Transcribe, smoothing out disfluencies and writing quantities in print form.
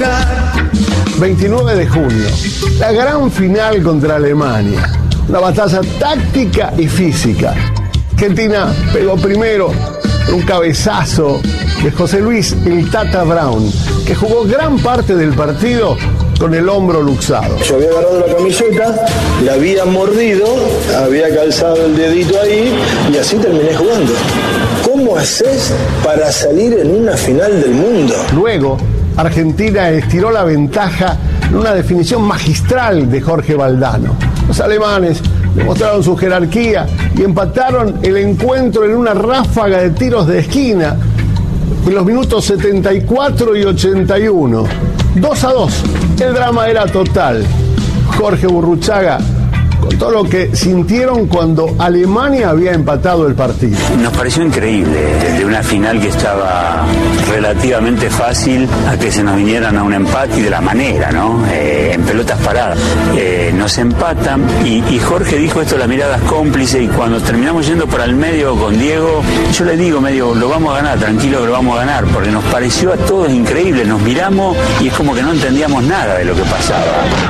29 de junio, la gran final contra Alemania. Una batalla táctica y física. Argentina pegó primero un cabezazo de José Luis el Tata Brown, que jugó gran parte del partido con el hombro luxado. Yo había agarrado la camiseta, la había mordido, había calzado el dedito ahí y así terminé jugando. ¿Cómo haces para salir en una final del mundo? Luego, Argentina estiró la ventaja en una definición magistral de Jorge Valdano. Los alemanes demostraron su jerarquía y empataron el encuentro en una ráfaga de tiros de esquina en los minutos 74 y 81. 2-2. El drama era total. Jorge Burruchaga contó lo que sintieron cuando Alemania había empatado el partido. Nos pareció increíble, de una final que estaba relativamente fácil a que se nos vinieran a un empate y de la manera, ¿no? En pelotas paradas. Nos empatan y Jorge dijo esto, la mirada es cómplice, y cuando terminamos yendo para el medio con Diego, yo le digo medio, lo vamos a ganar, tranquilo que lo vamos a ganar, porque nos pareció a todos increíble, nos miramos y es como que no entendíamos nada de lo que pasaba.